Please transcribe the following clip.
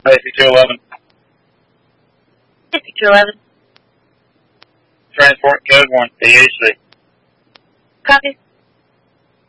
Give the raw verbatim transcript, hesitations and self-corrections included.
fifty-two eleven. fifty-two eleven. Transport code one, D H C. Copy.